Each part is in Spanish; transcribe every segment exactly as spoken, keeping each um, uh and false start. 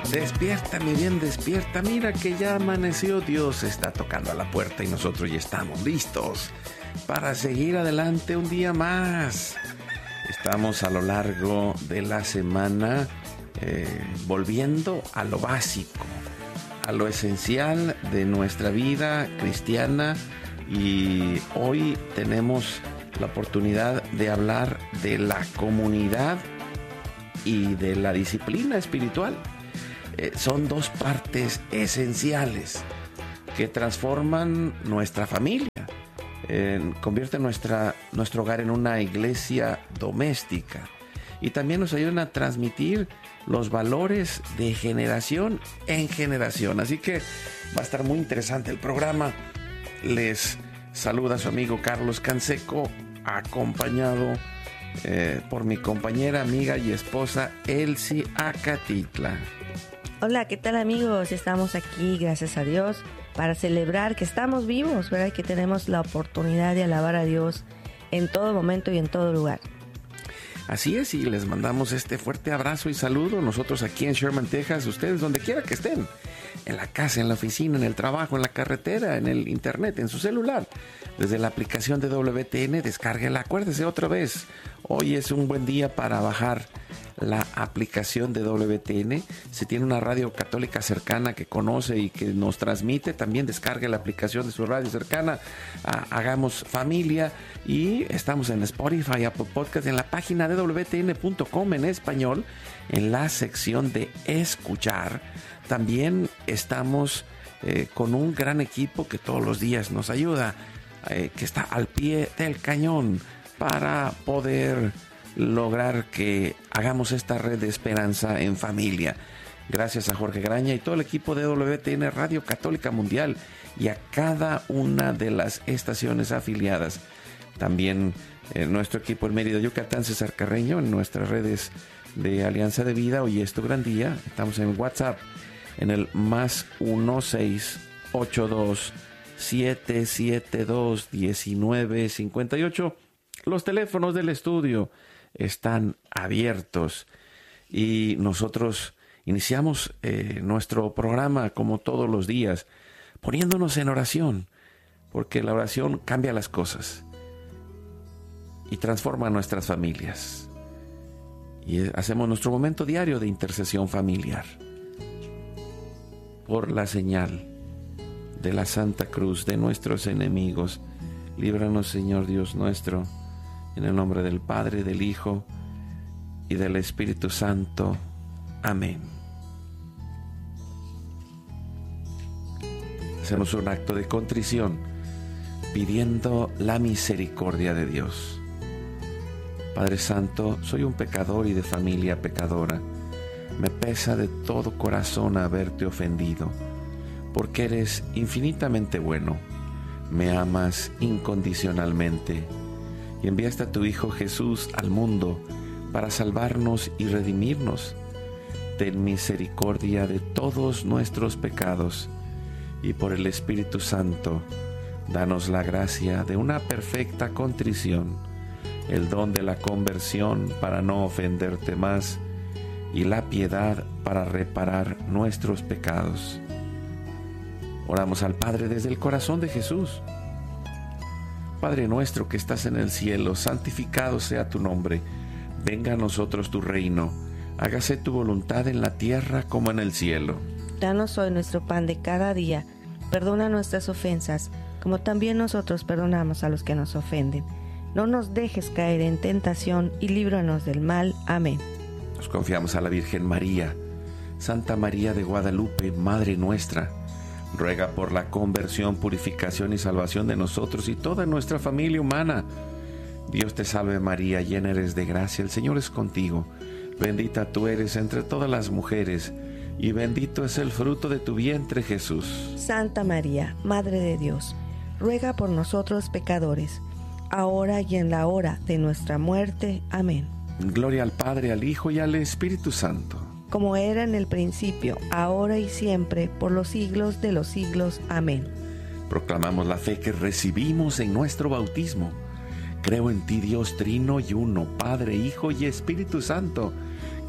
Despierta, mi bien, despierta. Mira que ya amaneció. Dios está tocando a la puerta y nosotros ya estamos listos para seguir adelante un día más. Estamos a lo largo de la semana eh, volviendo a lo básico, a lo esencial de nuestra vida cristiana, y hoy tenemos la oportunidad de hablar de la comunidad y de la disciplina espiritual. Eh, son dos partes esenciales que transforman nuestra familia, eh, convierten nuestra, nuestro hogar en una iglesia doméstica, y también nos ayudan a transmitir los valores de generación en generación. Así que va a estar muy interesante el programa. Les saluda su amigo Carlos Canseco, acompañado eh, por mi compañera, amiga y esposa Elsie Acatitla. Hola, ¿qué tal, amigos? Estamos aquí, gracias a Dios, para celebrar que estamos vivos, ¿verdad? Y que tenemos la oportunidad de alabar a Dios en todo momento y en todo lugar. Así es, y les mandamos este fuerte abrazo y saludo. Nosotros aquí en Sherman, Texas, ustedes donde quiera que estén, en la casa, en la oficina, en el trabajo, en la carretera, en el internet, en su celular, desde la aplicación de W T N, descárguela. Acuérdese otra vez, hoy es un buen día para bajar la aplicación de W T N. Si tiene una radio católica cercana que conoce y que nos transmite, también descargue la aplicación de su radio cercana. Ah, hagamos familia. Y estamos en Spotify, Apple Podcast, en la página de W T N punto com en español, en la sección de escuchar. También estamos eh, con un gran equipo que todos los días nos ayuda, eh, que está al pie del cañón para poder lograr que hagamos esta red de esperanza en familia. Gracias a Jorge Graña y todo el equipo de W T N Radio Católica Mundial y a cada una de las estaciones afiliadas. También eh, nuestro equipo en Mérida, Yucatán, César Carreño, en nuestras redes de Alianza de Vida. Hoy es tu gran día. Estamos en WhatsApp en el más uno seis ocho dos siete siete dos uno nueve cinco ocho. Los teléfonos del estudio están abiertos y nosotros iniciamos eh, nuestro programa como todos los días poniéndonos en oración, porque la oración cambia las cosas y transforma nuestras familias, y hacemos nuestro momento diario de intercesión familiar por la señal de la Santa Cruz de nuestros enemigos. Líbranos, Señor Dios nuestro, en el nombre del Padre, del Hijo y del Espíritu Santo. Amén. Hacemos un acto de contrición pidiendo la misericordia de Dios. Padre Santo, soy un pecador y de familia pecadora. Me pesa de todo corazón haberte ofendido, porque eres infinitamente bueno. Me amas incondicionalmente y enviaste a tu Hijo Jesús al mundo para salvarnos y redimirnos. Ten misericordia de todos nuestros pecados y por el Espíritu Santo, danos la gracia de una perfecta contrición, el don de la conversión para no ofenderte más y la piedad para reparar nuestros pecados. Oramos al Padre desde el corazón de Jesús. Padre nuestro que estás en el cielo, santificado sea tu nombre. Venga a nosotros tu reino. Hágase tu voluntad en la tierra como en el cielo. Danos hoy nuestro pan de cada día. Perdona nuestras ofensas, como también nosotros perdonamos a los que nos ofenden. No nos dejes caer en tentación y líbranos del mal. Amén. Nos confiamos a la Virgen María. Santa María de Guadalupe, Madre nuestra, ruega por la conversión, purificación y salvación de nosotros y toda nuestra familia humana. Dios te salve María, llena eres de gracia, el Señor es contigo. Bendita tú eres entre todas las mujeres, y bendito es el fruto de tu vientre, Jesús. Santa María, Madre de Dios, ruega por nosotros pecadores, ahora y en la hora de nuestra muerte. Amén. Gloria al Padre, al Hijo y al Espíritu Santo. Como era en el principio, ahora y siempre, por los siglos de los siglos. Amén. Proclamamos la fe que recibimos en nuestro bautismo. Creo en ti, Dios trino y uno, Padre, Hijo y Espíritu Santo,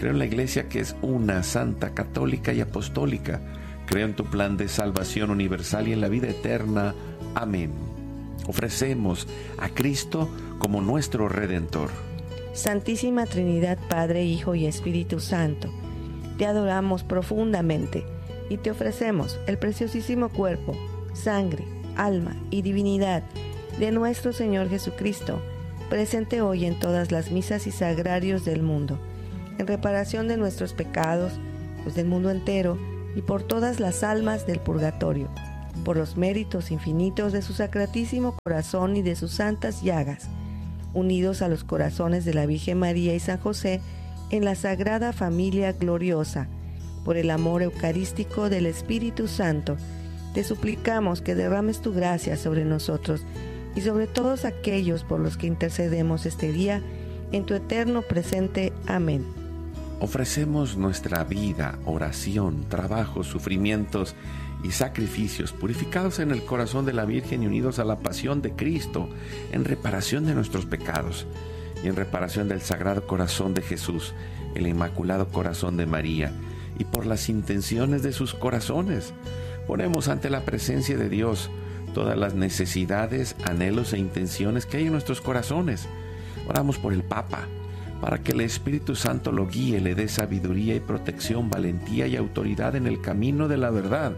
Creo en la Iglesia que es una, santa, católica y apostólica. Creo en tu plan de salvación universal y en la vida eterna. Amén. Ofrecemos a Cristo como nuestro Redentor. Santísima Trinidad, Padre, Hijo y Espíritu Santo, te adoramos profundamente y te ofrecemos el preciosísimo cuerpo, sangre, alma y divinidad de nuestro Señor Jesucristo, presente hoy en todas las misas y sagrarios del mundo, en reparación de nuestros pecados, los del mundo entero, y por todas las almas del purgatorio, por los méritos infinitos de su sacratísimo corazón y de sus santas llagas, unidos a los corazones de la Virgen María y San José en la Sagrada Familia Gloriosa, por el amor eucarístico del Espíritu Santo, te suplicamos que derrames tu gracia sobre nosotros y sobre todos aquellos por los que intercedemos este día, en tu eterno presente. Amén. Ofrecemos nuestra vida, oración, trabajo, sufrimientos y sacrificios purificados en el corazón de la Virgen y unidos a la pasión de Cristo en reparación de nuestros pecados y en reparación del Sagrado Corazón de Jesús, el Inmaculado Corazón de María, y por las intenciones de sus corazones. Ponemos ante la presencia de Dios todas las necesidades, anhelos e intenciones que hay en nuestros corazones. Oramos por el Papa, para que el Espíritu Santo lo guíe, le dé sabiduría y protección, valentía y autoridad en el camino de la verdad.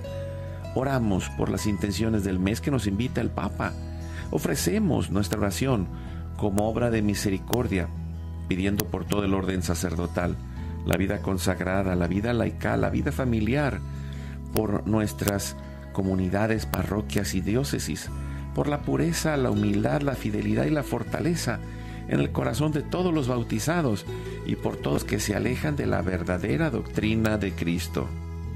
Oramos por las intenciones del mes que nos invita el Papa. Ofrecemos nuestra oración como obra de misericordia, pidiendo por todo el orden sacerdotal, la vida consagrada, la vida laical, la vida familiar, por nuestras comunidades, parroquias y diócesis, por la pureza, la humildad, la fidelidad y la fortaleza en el corazón de todos los bautizados y por todos que se alejan de la verdadera doctrina de Cristo.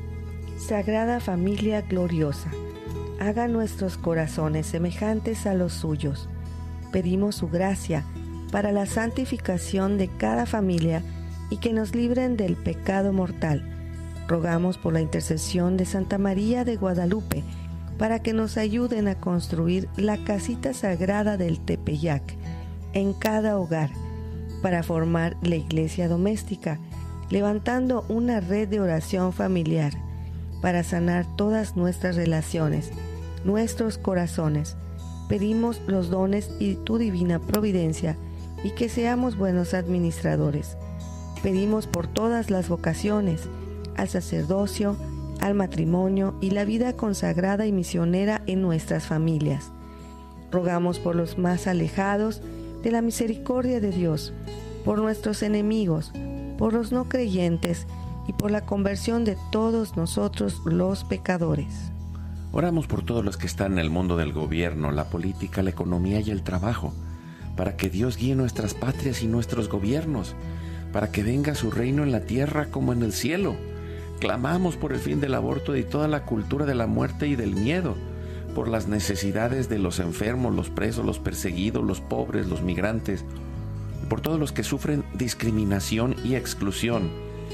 Sagrada Familia Gloriosa, haga nuestros corazones semejantes a los suyos. Pedimos su gracia para la santificación de cada familia y que nos libren del pecado mortal. Rogamos por la intercesión de Santa María de Guadalupe para que nos ayuden a construir la casita sagrada del Tepeyac en cada hogar, para formar la iglesia doméstica, levantando una red de oración familiar, para sanar todas nuestras relaciones, nuestros corazones. Pedimos los dones y tu divina providencia y que seamos buenos administradores. Pedimos por todas las vocaciones, al sacerdocio, al matrimonio y la vida consagrada y misionera en nuestras familias. Rogamos por los más alejados de la misericordia de Dios, por nuestros enemigos, por los no creyentes y por la conversión de todos nosotros los pecadores. Oramos por todos los que están en el mundo del gobierno, la política, la economía y el trabajo, para que Dios guíe nuestras patrias y nuestros gobiernos, para que venga su reino en la tierra como en el cielo. Clamamos por el fin del aborto y toda la cultura de la muerte y del miedo, por las necesidades de los enfermos, los presos, los perseguidos, los pobres, los migrantes, por todos los que sufren discriminación y exclusión,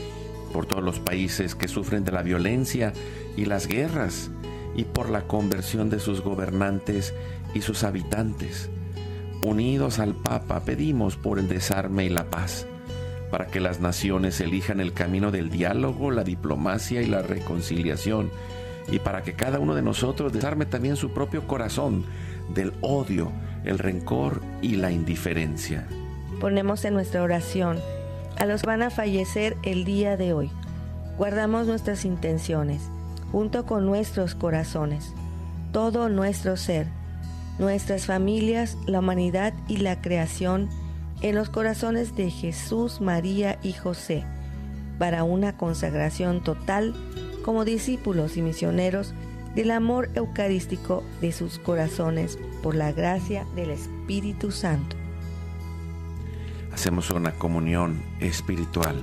por todos los países que sufren de la violencia y las guerras, y por la conversión de sus gobernantes y sus habitantes. Unidos al Papa, pedimos por el desarme y la paz, para que las naciones elijan el camino del diálogo, la diplomacia y la reconciliación, y para que cada uno de nosotros desarme también su propio corazón del odio, el rencor y la indiferencia. Ponemos en nuestra oración a los que van a fallecer el día de hoy. Guardamos nuestras intenciones, junto con nuestros corazones, todo nuestro ser, nuestras familias, la humanidad y la creación, en los corazones de Jesús, María y José, para una consagración total como discípulos y misioneros del amor eucarístico de sus corazones por la gracia del Espíritu Santo. Hacemos una comunión espiritual.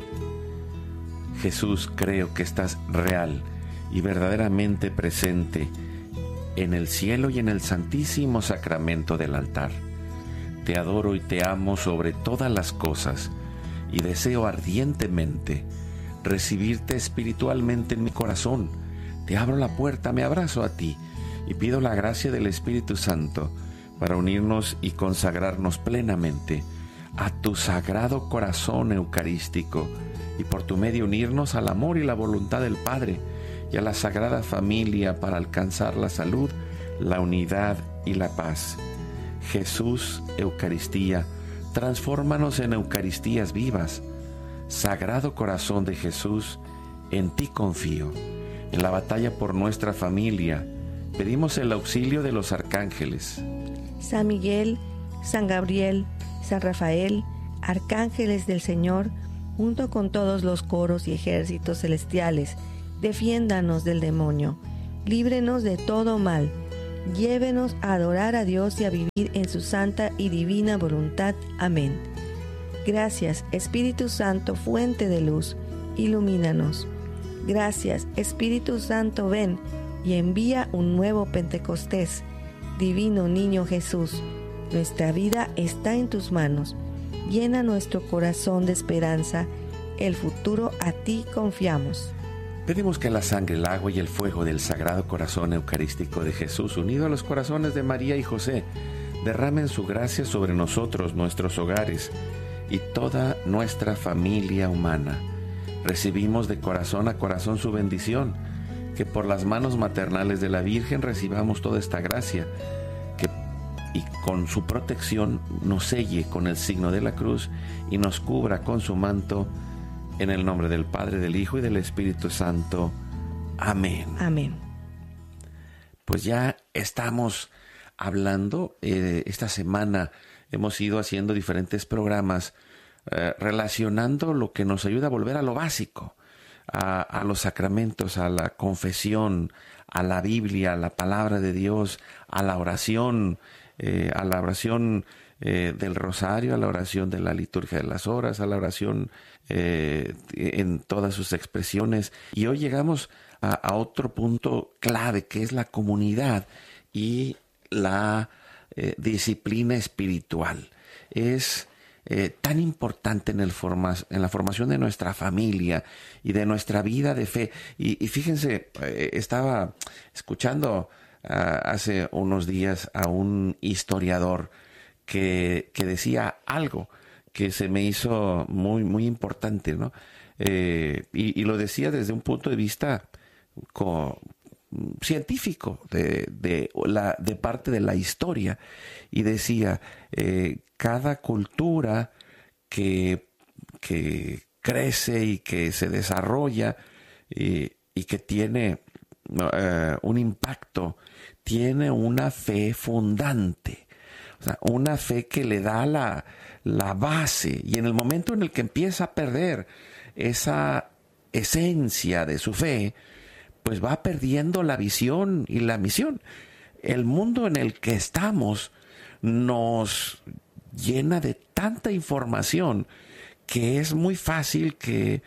Jesús, creo que estás real y verdaderamente presente en el cielo y en el santísimo sacramento del altar. Te adoro y te amo sobre todas las cosas y deseo ardientemente recibirte espiritualmente en mi corazón. Te abro la puerta, me abrazo a ti y pido la gracia del Espíritu Santo para unirnos y consagrarnos plenamente a tu sagrado corazón eucarístico y por tu medio unirnos al amor y la voluntad del Padre y a la Sagrada Familia para alcanzar la salud, la unidad y la paz. Jesús, Eucaristía, transfórmanos en Eucaristías vivas. Sagrado Corazón de Jesús, en ti confío. En la batalla por nuestra familia, pedimos el auxilio de los arcángeles. San Miguel, San Gabriel, San Rafael, arcángeles del Señor, junto con todos los coros y ejércitos celestiales, defiéndanos del demonio, líbrenos de todo mal, llévenos a adorar a Dios y a vivir en su santa y divina voluntad. Amén. Gracias, Espíritu Santo, fuente de luz, ilumínanos. Gracias, Espíritu Santo, ven y envía un nuevo Pentecostés. Divino Niño Jesús, nuestra vida está en tus manos. Llena nuestro corazón de esperanza. El futuro a ti confiamos. Pedimos que la sangre, el agua y el fuego del Sagrado Corazón Eucarístico de Jesús, unido a los corazones de María y José, derramen su gracia sobre nosotros, nuestros hogares y toda nuestra familia humana. Recibimos de corazón a corazón su bendición, que por las manos maternales de la Virgen recibamos toda esta gracia, que y con su protección nos selle con el signo de la cruz y nos cubra con su manto, en el nombre del Padre, del Hijo y del Espíritu Santo. Amén. Amén. Pues ya estamos hablando, eh, esta semana hemos ido haciendo diferentes programas eh, relacionando lo que nos ayuda a volver a lo básico, a, a los sacramentos, a la confesión, a la Biblia, a la palabra de Dios, a la oración, eh, a la oración eh, del rosario, a la oración de la liturgia de las horas, a la oración eh, en todas sus expresiones. Y hoy llegamos a, a otro punto clave, que es la comunidad y la eh, disciplina espiritual. Es eh, tan importante en, el forma, en la formación de nuestra familia y de nuestra vida de fe. Y, y fíjense, eh, estaba escuchando uh, hace unos días a un historiador que, que decía algo que se me hizo muy, muy importante, ¿no? Eh, y, y lo decía desde un punto de vista co- científico de, de, la, de parte de la historia, y decía, eh, cada cultura que, que crece y que se desarrolla y, y que tiene uh, un impacto, tiene una fe fundante, o sea, una fe que le da la, la base, y en el momento en el que empieza a perder esa esencia de su fe, pues va perdiendo la visión y la misión. El mundo en el que estamos nos llena de tanta información que es muy fácil que,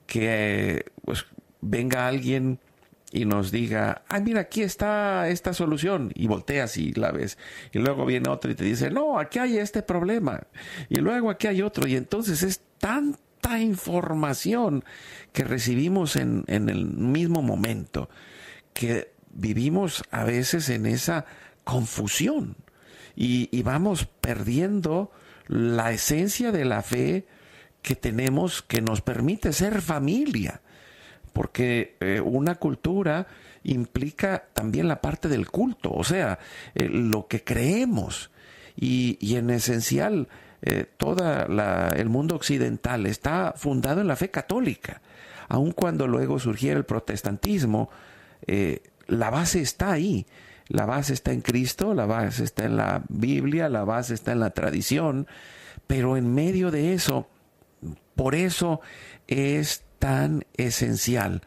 que pues, venga alguien y nos diga, ay, mira, aquí está esta solución, y volteas y la ves, y luego viene otro y te dice, no, aquí hay este problema, y luego aquí hay otro, y entonces es tanta información que recibimos en, en el mismo momento, que vivimos a veces en esa confusión, y, y vamos perdiendo la esencia de la fe que tenemos, que nos permite ser familia. Porque eh, una cultura implica también la parte del culto, o sea, eh, lo que creemos. Y, y en esencial, eh, todo el mundo occidental está fundado en la fe católica. Aun cuando luego surgiera el protestantismo, eh, la base está ahí. La base está en Cristo, la base está en la Biblia, la base está en la tradición. Pero en medio de eso, por eso es tan esencial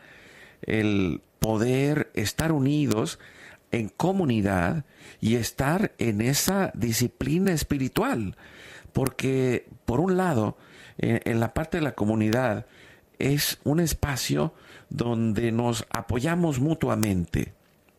el poder estar unidos en comunidad y estar en esa disciplina espiritual, porque por un lado, en, en la parte de la comunidad es un espacio donde nos apoyamos mutuamente,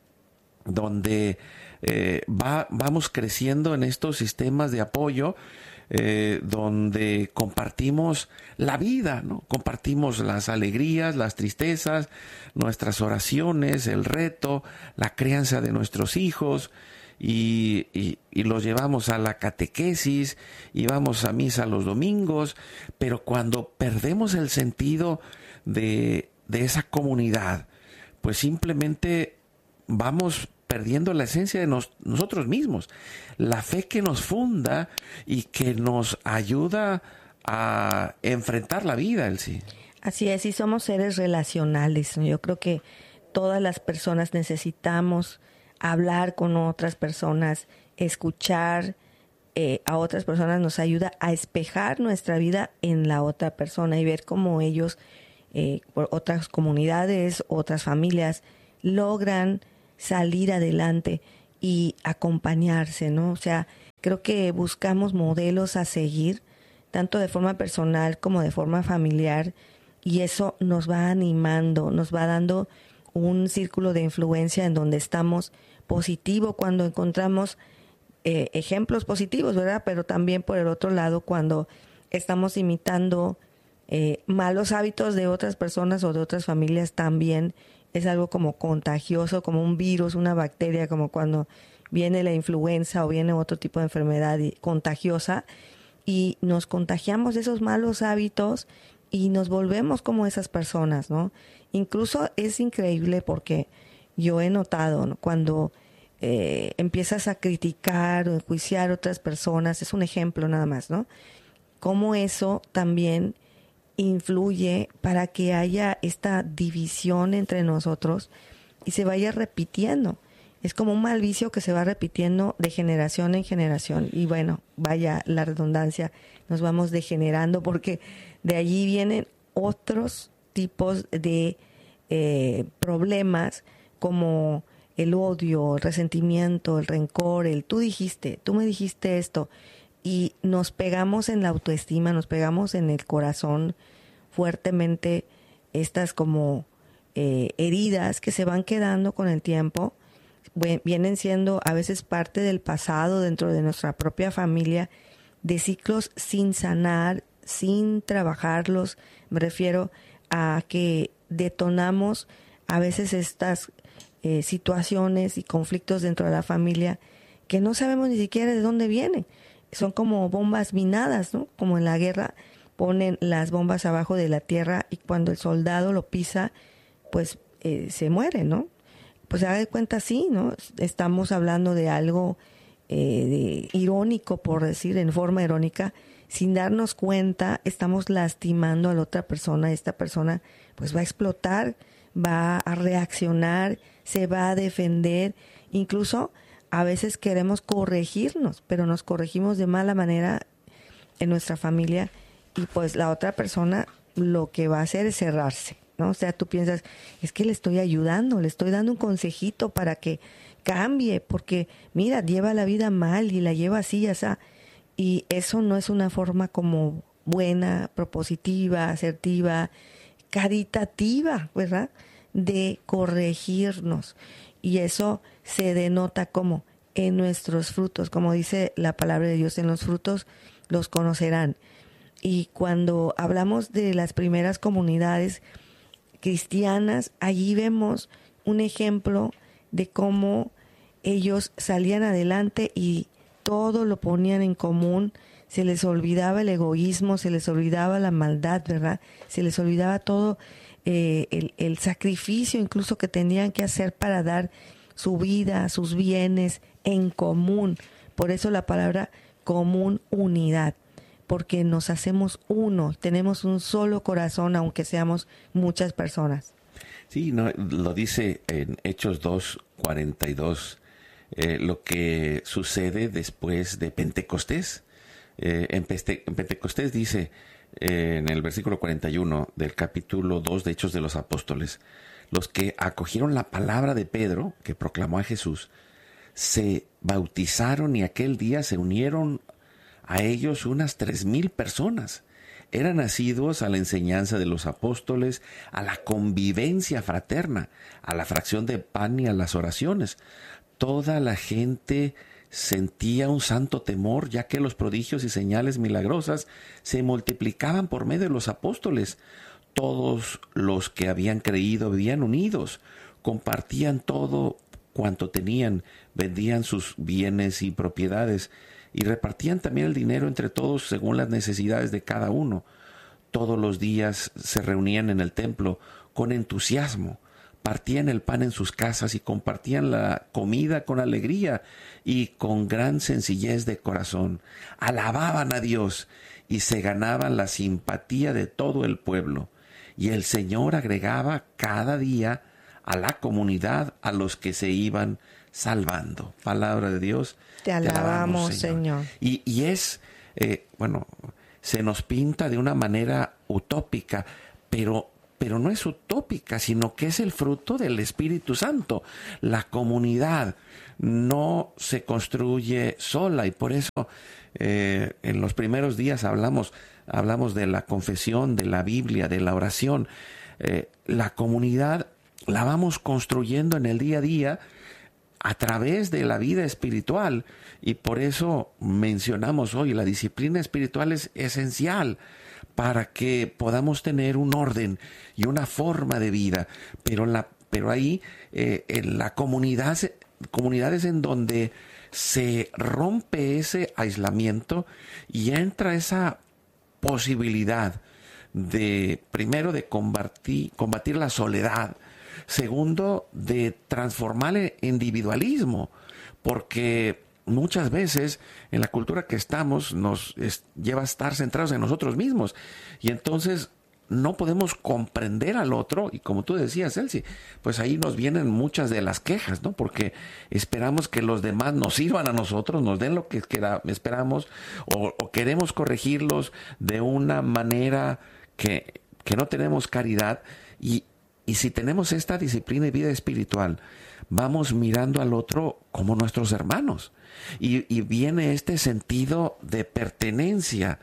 donde eh, va, vamos creciendo en estos sistemas de apoyo, Eh, donde compartimos la vida, ¿no? Compartimos las alegrías, las tristezas, nuestras oraciones, el reto, la crianza de nuestros hijos, y, y, y los llevamos a la catequesis y vamos a misa los domingos, pero cuando perdemos el sentido de, de esa comunidad, pues simplemente vamos perdiendo la esencia de nos, nosotros mismos, la fe que nos funda y que nos ayuda a enfrentar la vida, Elsie. Así es, y somos seres relacionales. Yo creo que todas las personas necesitamos hablar con otras personas, escuchar eh, a otras personas nos ayuda a espejar nuestra vida en la otra persona y ver cómo ellos, eh, por otras comunidades, otras familias, logran salir adelante y acompañarse, ¿no? O sea, creo que buscamos modelos a seguir, tanto de forma personal como de forma familiar, y eso nos va animando, nos va dando un círculo de influencia en donde estamos positivo cuando encontramos eh, ejemplos positivos, ¿verdad? Pero también por el otro lado, cuando estamos imitando eh, malos hábitos de otras personas o de otras familias, también es algo como contagioso, como un virus, una bacteria, como cuando viene la influenza o viene otro tipo de enfermedad contagiosa, y nos contagiamos de esos malos hábitos y nos volvemos como esas personas, ¿no? Incluso es increíble porque yo he notado, ¿no?, cuando eh, empiezas a criticar o enjuiciar a otras personas, es un ejemplo nada más, ¿no? Cómo eso también influye para que haya esta división entre nosotros y se vaya repitiendo. Es como un mal vicio que se va repitiendo de generación en generación. Y bueno, vaya la redundancia, nos vamos degenerando porque de allí vienen otros tipos de eh, problemas como el odio, el resentimiento, el rencor, el tú dijiste, tú me dijiste esto. Y nos pegamos en la autoestima, nos pegamos en el corazón fuertemente estas como eh, heridas que se van quedando con el tiempo. Vienen siendo a veces parte del pasado dentro de nuestra propia familia, de ciclos sin sanar, sin trabajarlos. Me refiero a que detonamos a veces estas eh, situaciones y conflictos dentro de la familia que no sabemos ni siquiera de dónde vienen. Son como bombas minadas, ¿no? Como en la guerra ponen las bombas abajo de la tierra y cuando el soldado lo pisa, pues eh, se muere, ¿no? Pues se da de cuenta, sí, ¿no? Estamos hablando de algo eh, de irónico, por decir, en forma irónica. Sin darnos cuenta, estamos lastimando a la otra persona. Esta persona, pues, va a explotar, va a reaccionar, se va a defender. Incluso, a veces queremos corregirnos, pero nos corregimos de mala manera en nuestra familia. Y, pues, la otra persona lo que va a hacer es cerrarse, ¿no? O sea, tú piensas, es que le estoy ayudando, le estoy dando un consejito para que cambie, porque mira, lleva la vida mal y la lleva así, o sea, y eso no es una forma como buena, propositiva, asertiva, caritativa, ¿verdad?, de corregirnos. Y eso se denota como en nuestros frutos, como dice la palabra de Dios, en los frutos los conocerán. Y cuando hablamos de las primeras comunidades cristianas, allí vemos un ejemplo de cómo ellos salían adelante y todo lo ponían en común, se les olvidaba el egoísmo, se les olvidaba la maldad, ¿verdad? Se les olvidaba todo eh, el, el sacrificio incluso que tenían que hacer para dar su vida, sus bienes en común. Por eso la palabra común, unidad, porque nos hacemos uno, tenemos un solo corazón, aunque seamos muchas personas. Sí, no, lo dice en Hechos dos, cuarenta y dos, eh, lo que sucede después de Pentecostés. Eh, en, Peste, en Pentecostés dice, eh, en el versículo cuarenta y uno del capítulo dos de Hechos de los Apóstoles, los que acogieron la palabra de Pedro, que proclamó a Jesús, se bautizaron y aquel día se unieron a ellos unas tres mil personas. Eran asiduos a la enseñanza de los apóstoles, a la convivencia fraterna, a la fracción de pan y a las oraciones. Toda la gente sentía un santo temor, ya que los prodigios y señales milagrosas se multiplicaban por medio de los apóstoles. Todos los que habían creído vivían unidos, compartían todo cuanto tenían, vendían sus bienes y propiedades y repartían también el dinero entre todos según las necesidades de cada uno. Todos los días se reunían en el templo con entusiasmo, partían el pan en sus casas y compartían la comida con alegría y con gran sencillez de corazón. Alababan a Dios y se ganaban la simpatía de todo el pueblo. Y el Señor agregaba cada día a la comunidad a los que se iban salvando. Palabra de Dios. Te alabamos, Te alabamos Señor. Señor. Y, y es, eh, bueno, se nos pinta de una manera utópica, pero, pero no es utópica, sino que es el fruto del Espíritu Santo. La comunidad no se construye sola, y por eso eh, en los primeros días hablamos, hablamos de la confesión, de la Biblia, de la oración. Eh, la comunidad la vamos construyendo en el día a día a través de la vida espiritual, y por eso mencionamos hoy la disciplina espiritual es esencial para que podamos tener un orden y una forma de vida. Pero la pero ahí eh, en la comunidad comunidades en donde se rompe ese aislamiento y entra esa posibilidad de, primero, de combatir, combatir la soledad. Segundo, de transformar el individualismo, porque muchas veces en la cultura que estamos nos es, lleva a estar centrados en nosotros mismos, y entonces no podemos comprender al otro, y como tú decías, Elsie, pues ahí nos vienen muchas de las quejas, ¿no? Porque esperamos que los demás nos sirvan a nosotros, nos den lo que esperamos, o, o queremos corregirlos de una manera que, que no tenemos caridad, y Y si tenemos esta disciplina y vida espiritual, vamos mirando al otro como nuestros hermanos. Y, y viene este sentido de pertenencia.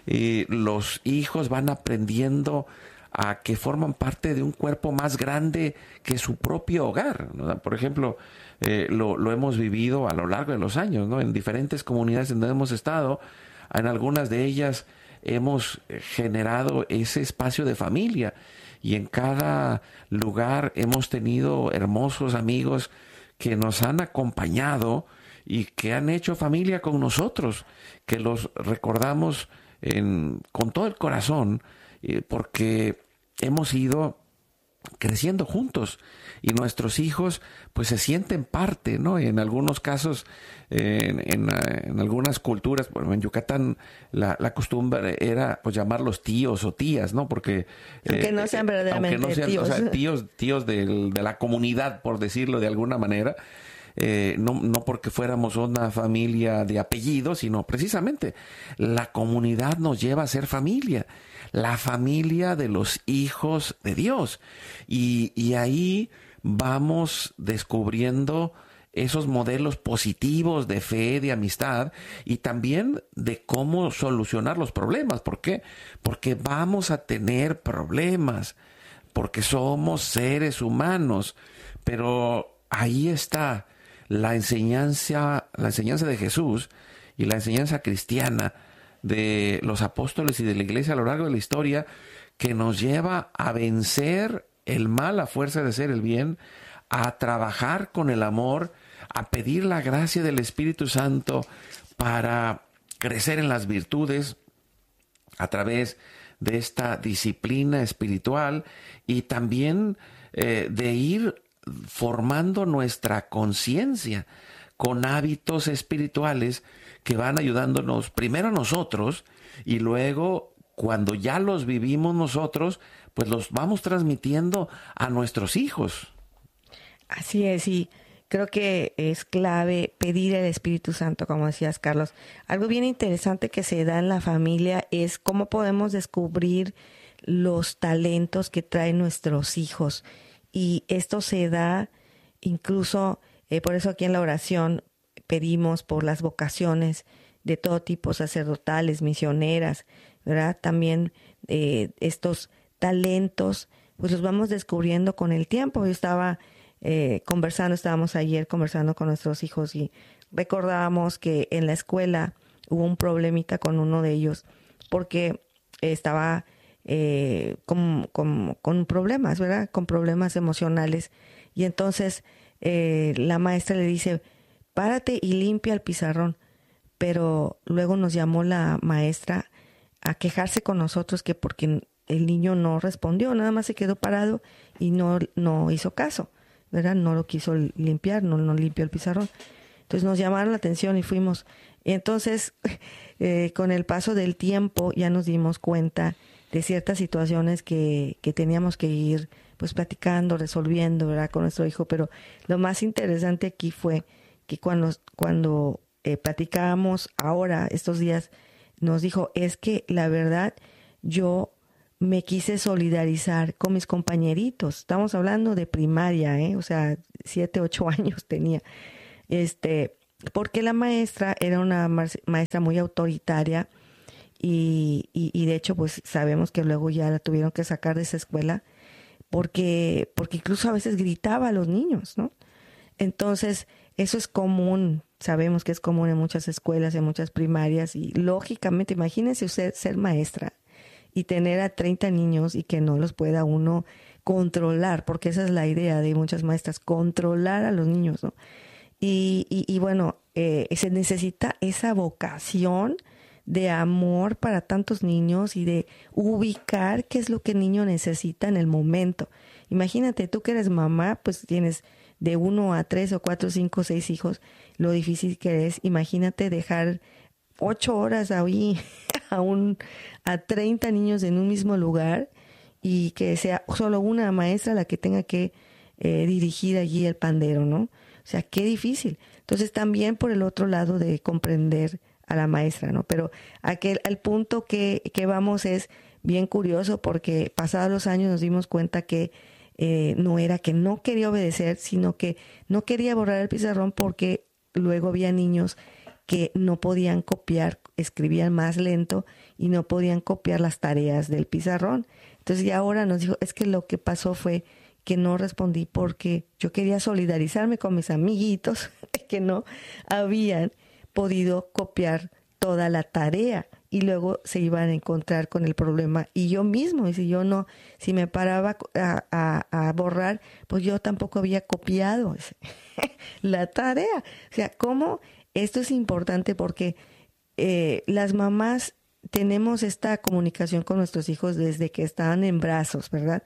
Y los hijos van aprendiendo a que forman parte de un cuerpo más grande que su propio hogar, ¿no? Por ejemplo, eh, lo, lo hemos vivido a lo largo de los años, ¿no? En diferentes comunidades en donde hemos estado, en algunas de ellas hemos generado ese espacio de familia. Y en cada lugar hemos tenido hermosos amigos que nos han acompañado y que han hecho familia con nosotros, que los recordamos en, con todo el corazón, eh, porque hemos ido creciendo juntos, y nuestros hijos pues se sienten parte, ¿no? Y en algunos casos, eh, en, en, en algunas culturas, bueno, en Yucatán la, la costumbre era pues llamarlos tíos o tías, ¿no? Porque aunque eh, no sean verdaderamente aunque no sean, tíos, o sea, tíos, tíos del, de la comunidad, por decirlo de alguna manera. Eh, no, no porque fuéramos una familia de apellido, sino precisamente la comunidad nos lleva a ser familia, la familia de los hijos de Dios. Y, y ahí vamos descubriendo esos modelos positivos de fe, de amistad, y también de cómo solucionar los problemas. ¿Por qué? Porque vamos a tener problemas, porque somos seres humanos, pero ahí está la enseñanza, la enseñanza de Jesús y la enseñanza cristiana de los apóstoles y de la iglesia a lo largo de la historia, que nos lleva a vencer el mal a fuerza de hacer el bien, a trabajar con el amor, a pedir la gracia del Espíritu Santo para crecer en las virtudes a través de esta disciplina espiritual, y también eh, de ir formando nuestra conciencia con hábitos espirituales que van ayudándonos primero a nosotros, y luego, cuando ya los vivimos nosotros, pues los vamos transmitiendo a nuestros hijos. Así es, y creo que es clave pedir el Espíritu Santo, como decías, Carlos. Algo bien interesante que se da en la familia es cómo podemos descubrir los talentos que traen nuestros hijos. Y esto se da incluso, eh, por eso aquí en la oración pedimos por las vocaciones de todo tipo, sacerdotales, misioneras, ¿verdad? También eh, estos talentos, pues los vamos descubriendo con el tiempo. Yo estaba eh, conversando, estábamos ayer conversando con nuestros hijos y recordábamos que en la escuela hubo un problemita con uno de ellos porque estaba eh, con, con, con problemas, ¿verdad? Con problemas emocionales. Y entonces eh, la maestra le dice, párate y limpia el pizarrón. Pero luego nos llamó la maestra a quejarse con nosotros que porque el niño no respondió, nada más se quedó parado y no, no hizo caso, ¿verdad? No lo quiso limpiar, no, no limpió el pizarrón. Entonces nos llamaron la atención y fuimos. Entonces, eh, con el paso del tiempo ya nos dimos cuenta de ciertas situaciones que, que teníamos que ir pues platicando, resolviendo, ¿verdad? Con nuestro hijo. Pero lo más interesante aquí fue que cuando, cuando eh, platicábamos ahora, estos días, nos dijo, es que la verdad yo me quise solidarizar con mis compañeritos. Estamos hablando de primaria, ¿eh? O sea, siete, ocho años tenía. Este, porque la maestra era una maestra muy autoritaria y, y, y de hecho pues sabemos que luego ya la tuvieron que sacar de esa escuela porque, porque incluso a veces gritaba a los niños, ¿no? Entonces eso es común, sabemos que es común en muchas escuelas, en muchas primarias y lógicamente imagínense usted ser maestra y tener a treinta niños y que no los pueda uno controlar, porque esa es la idea de muchas maestras, controlar a los niños, ¿no? Y, y, y bueno, eh, se necesita esa vocación de amor para tantos niños y de ubicar qué es lo que el niño necesita en el momento. Imagínate, tú que eres mamá, pues tienes de uno a tres o cuatro, cinco, seis hijos, lo difícil que es. Imagínate dejar ocho horas ahí a, un, a treinta niños en un mismo lugar y que sea solo una maestra la que tenga que eh, dirigir allí el pandero, ¿no? O sea, qué difícil. Entonces, también por el otro lado de comprender a la maestra, ¿no? Pero aquel, al punto que, que vamos es bien curioso porque pasados los años nos dimos cuenta que eh, no era que no quería obedecer, sino que no quería borrar el pizarrón porque luego había niños que no podían copiar, escribían más lento y no podían copiar las tareas del pizarrón. Entonces, ya ahora nos dijo, es que lo que pasó fue que no respondí porque yo quería solidarizarme con mis amiguitos que no habían podido copiar toda la tarea y luego se iban a encontrar con el problema. Y yo mismo, y si yo no, si me paraba a, a, a borrar, pues yo tampoco había copiado la tarea. O sea, ¿cómo? Esto es importante porque eh, las mamás tenemos esta comunicación con nuestros hijos desde que estaban en brazos, ¿verdad?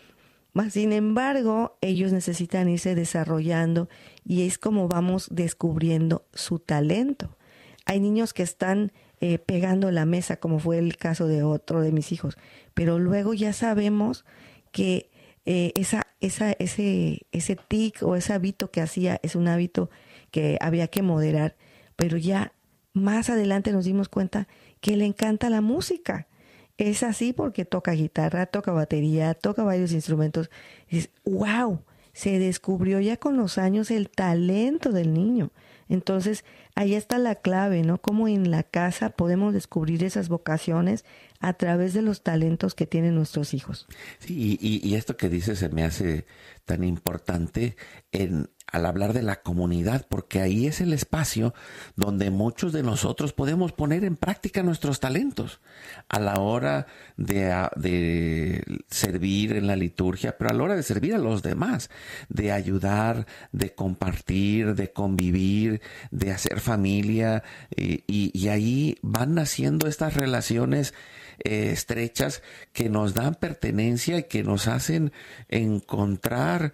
Sin embargo, ellos necesitan irse desarrollando y es como vamos descubriendo su talento. Hay niños que están eh, pegando la mesa, como fue el caso de otro de mis hijos, pero luego ya sabemos que eh, esa, esa, ese, ese tic o ese hábito que hacía es un hábito que había que moderar, pero ya más adelante nos dimos cuenta que le encanta la música. Es así porque toca guitarra, toca batería, toca varios instrumentos. Y dices, wow, se descubrió ya con los años el talento del niño. Entonces, ahí está la clave, ¿no? Cómo en la casa podemos descubrir esas vocaciones a través de los talentos que tienen nuestros hijos. Sí, y, y esto que dices se me hace tan importante en, al hablar de la comunidad, porque ahí es el espacio donde muchos de nosotros podemos poner en práctica nuestros talentos a la hora de, de servir en la liturgia, pero a la hora de servir a los demás, de ayudar, de compartir, de convivir, de hacer familia, y, y, y ahí van naciendo estas relaciones Eh, estrechas que nos dan pertenencia y que nos hacen encontrar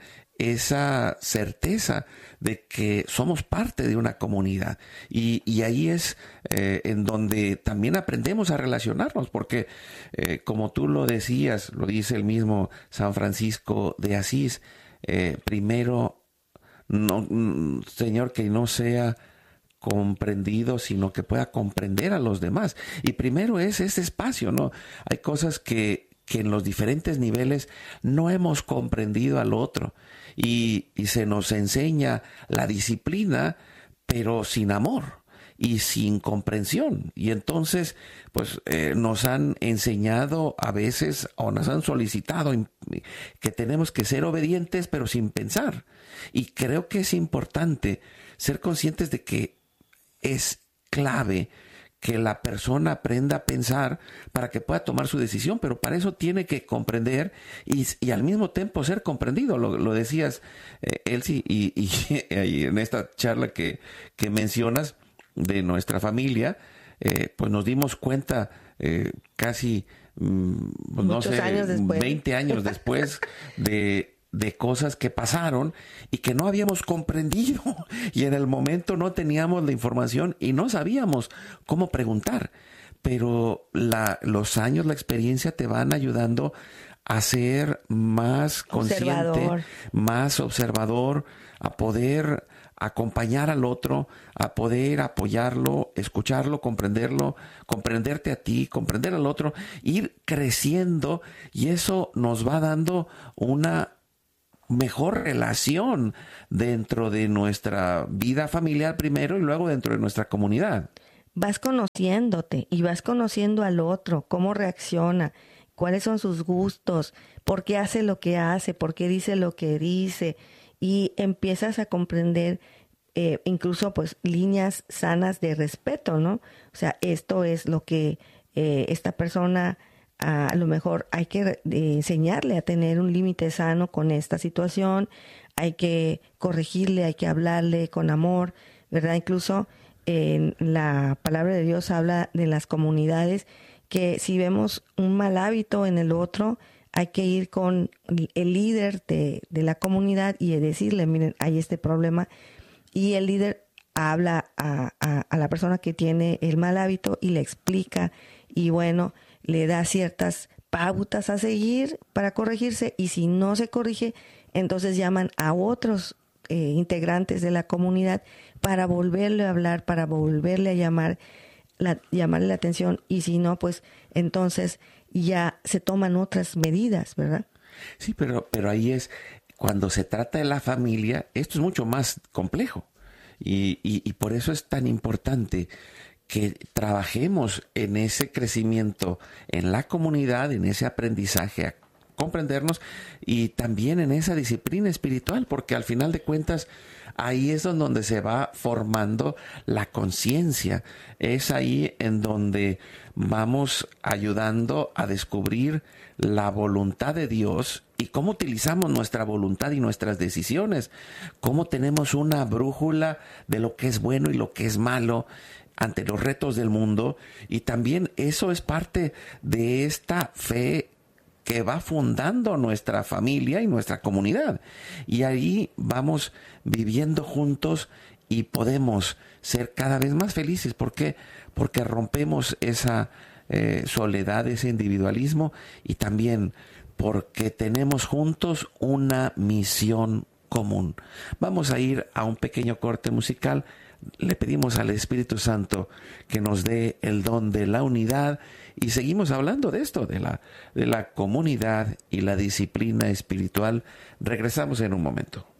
esa certeza de que somos parte de una comunidad. Y, y ahí es eh, en donde también aprendemos a relacionarnos, porque eh, como tú lo decías, lo dice el mismo San Francisco de Asís, eh, primero, no, Señor, que no sea comprendido, sino que pueda comprender a los demás. Y primero es ese espacio, ¿no? Hay cosas que, que en los diferentes niveles no hemos comprendido al otro y, y se nos enseña la disciplina, pero sin amor y sin comprensión. Y entonces, pues eh, nos han enseñado a veces o nos han solicitado que tenemos que ser obedientes, pero sin pensar. Y creo que es importante ser conscientes de que es clave que la persona aprenda a pensar para que pueda tomar su decisión, pero para eso tiene que comprender y, y al mismo tiempo ser comprendido. Lo, lo decías, eh, Elsie, y, y, y en esta charla que, que mencionas de nuestra familia, eh, pues nos dimos cuenta eh, casi, mm, pues no sé, años después. veinte años después de... de cosas que pasaron y que no habíamos comprendido y en el momento no teníamos la información y no sabíamos cómo preguntar, pero la, los años, la experiencia te van ayudando a ser más consciente, Observador. más observador, a poder acompañar al otro, a poder apoyarlo, escucharlo, comprenderlo, comprenderte a ti, comprender al otro, ir creciendo, y eso nos va dando una mejor relación dentro de nuestra vida familiar primero y luego dentro de nuestra comunidad. Vas conociéndote y vas conociendo al otro, cómo reacciona, cuáles son sus gustos, por qué hace lo que hace, por qué dice lo que dice, y empiezas a comprender eh, incluso pues líneas sanas de respeto, ¿no? O sea, esto es lo que eh, esta persona... a lo mejor hay que enseñarle a tener un límite sano con esta situación, hay que corregirle, hay que hablarle con amor, ¿verdad? Incluso en la palabra de Dios habla de las comunidades que si vemos un mal hábito en el otro, hay que ir con el líder de, de la comunidad y decirle, miren, hay este problema, y el líder habla a, a, a la persona que tiene el mal hábito y le explica, y bueno, le da ciertas pautas a seguir para corregirse, y si no se corrige, entonces llaman a otros eh, integrantes de la comunidad para volverle a hablar, para volverle a llamar, la, llamarle la atención, y si no, pues entonces ya se toman otras medidas, ¿verdad? Sí, pero, pero ahí es, cuando se trata de la familia, esto es mucho más complejo, y, y, y por eso es tan importante que trabajemos en ese crecimiento en la comunidad, en ese aprendizaje a comprendernos y también en esa disciplina espiritual, porque al final de cuentas ahí es donde se va formando la conciencia, es ahí en donde vamos ayudando a descubrir la voluntad de Dios y cómo utilizamos nuestra voluntad y nuestras decisiones, cómo tenemos una brújula de lo que es bueno y lo que es malo ante los retos del mundo, y también eso es parte de esta fe que va fundando nuestra familia y nuestra comunidad, y ahí vamos viviendo juntos y podemos ser cada vez más felices. ¿Por qué? Porque rompemos esa eh, soledad, ese individualismo, y también porque tenemos juntos una misión común. Vamos a ir a un pequeño corte musical. Le pedimos al Espíritu Santo que nos dé el don de la unidad y seguimos hablando de esto, de la, de la comunidad y la disciplina espiritual. Regresamos en un momento.